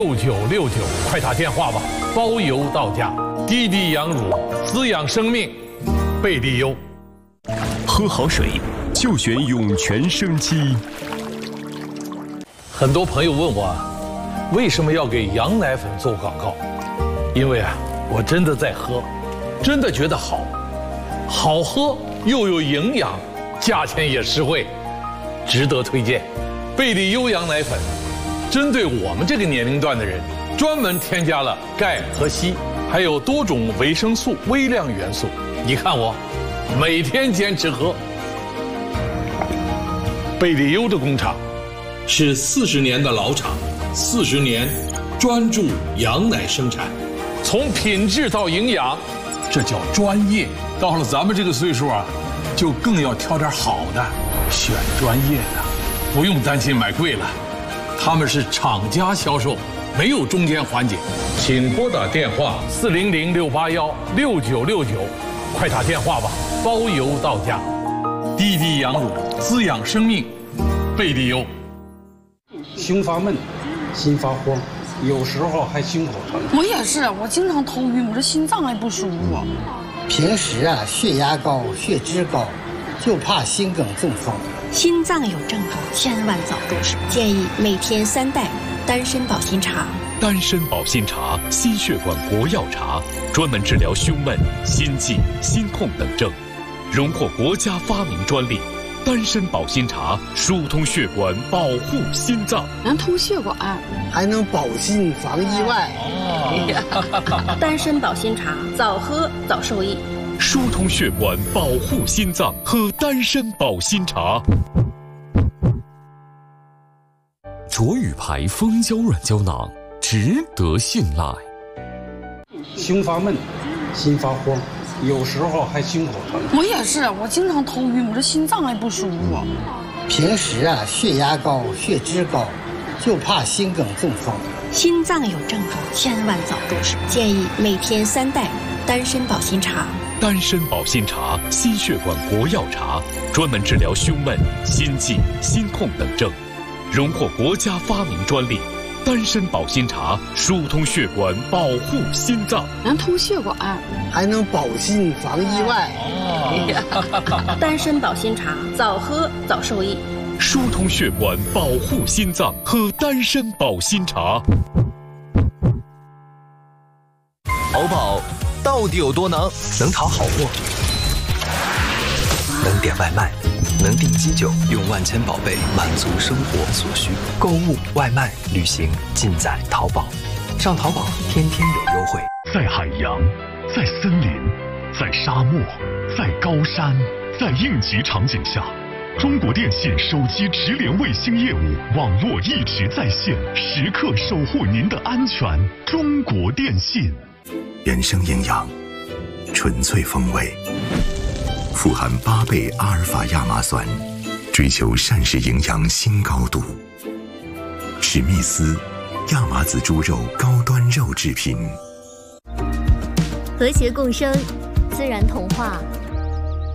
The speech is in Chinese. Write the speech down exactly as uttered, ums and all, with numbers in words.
六九六九，快打电话吧，包邮到家。滴滴羊乳，滋养生命，贝利优。 喝好水就选涌泉生机。 很多朋友问我啊，为什么要给羊奶粉做广告？因为啊，我真的在喝，真的觉得好，好喝又有营养，价钱也实惠，值得推荐。贝利优羊奶粉，针对我们这个年龄段的人，专门添加了钙和硒，还有多种维生素、微量元素。你看我，每天坚持喝。贝利优的工厂是四十年的老厂，四十年专注羊奶生产，从品质到营养，这叫专业。到了咱们这个岁数啊，就更要挑点好的，选专业的，不用担心买贵了。他们是厂家销售，没有中间环节。请拨打电话四零零六八幺六九六九，快打电话吧，包邮到家。滴滴羊乳，滋养生命，贝利优。 胸发闷，心发慌，有时候还心口疼。 我也是，我经常头晕，我这心脏还不舒服。 平时啊，血压高，血脂高，就怕心梗中风。 心脏有症状，千万早重视。建议每天三袋丹参保心茶。 丹参保心茶，心血管国药茶，专门治疗胸闷、心悸、心痛等症，荣获国家发明专利。丹参保心茶疏通血管，保护心脏， 能通血管， 还能保心防意外。 哦、丹参保心茶，早喝早受益。 疏通血管，保护心脏，喝丹参保心茶。卓宇牌蜂胶软胶囊，值得信赖。 胸发闷，心发慌，有时候还心口疼。 我也是，我经常头晕，我这心脏还不舒服。 平时啊，血压高，血脂高，就怕心梗中风。 心脏有症状，千万早重视。建议每天三袋丹参保心茶。 丹参保心茶，心血管国药茶，专门治疗胸闷、心悸、心痛等症，荣获国家发明专利。丹参保心茶疏通血管，保护心脏， 能通血管， 还能保心防意外。 哦、丹参保心茶，早喝早受益。 疏通血管，保护心脏，喝丹参保心茶。 淘宝到底有多能？能淘好货，能点外卖，能订机酒，用万千宝贝满足生活所需。购物、外卖、旅行，尽在淘宝。上淘宝，天天有优惠。 在海洋，在森林，在沙漠，在高山，在应急场景下，中国电信手机直连卫星业务网络一直在线，时刻守护您的安全。中国电信。 原生营养，纯粹风味，富含八倍阿尔法亚麻酸，追求膳食营养新高度。史密斯亚麻籽猪肉高端肉制品， 和谐共生，自然童话。